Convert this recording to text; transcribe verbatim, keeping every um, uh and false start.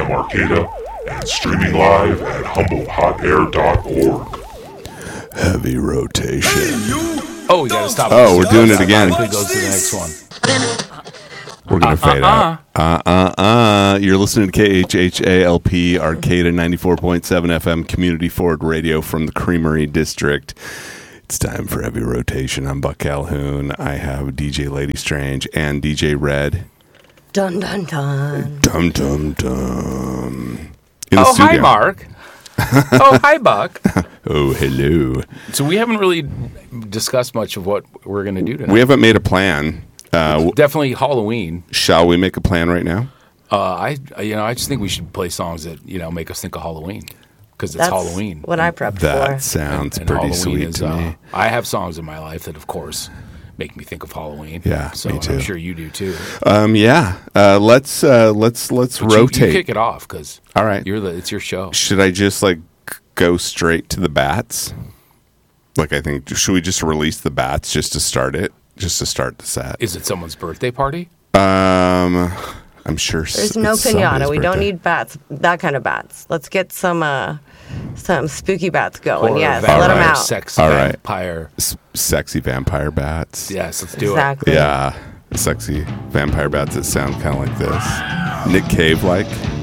M Arcata and streaming live at humble hot air dot org. Heavy rotation. Oh, we gotta stop. Oh, we're doing it again. It goes to the next one. We're going to fade out. Uh, uh, uh. You're listening to K H H A L P Arcata ninety-four point seven F M Community Forward Radio from the Creamery District. It's time for Heavy Rotation. I'm Buck Calhoun. I have D J Lady Strange and D J Red. Dun, dun, dun. Dum, dum, dum. In the oh, studio. Hi, Mark. Oh, hi, Buck. Oh, hello. So we haven't really discussed much of what we're going to do tonight. We haven't made a plan. Uh, Definitely Halloween. Shall we make a plan right now? Uh, I, you know, I just think we should play songs that you know make us think of Halloween because it's That's Halloween. what I prepped That for. sounds And pretty Halloween sweet is, to uh, me. I have songs in my life that, of course, make me think of Halloween. Yeah, so me too. I'm sure you do too. Um, yeah. Uh, let's uh, let's let's But you- rotate. You, kick it off because All right. you're the it's your show. Should I just like go straight to the bats? Like I think should we just release the bats just to start it, just to start the set? Is it someone's birthday party? Um, I'm sure. There's s- no it's pinata. somebody's We don't birthday. need bats. That kind of bats. Let's get some uh, some spooky bats going. Or Yes, vampire, let them out. Sex All right. vampire. S- sexy vampire bats. Yes, let's do Exactly. Yeah, sexy vampire bats that sound kind of like this. Nick Cave like.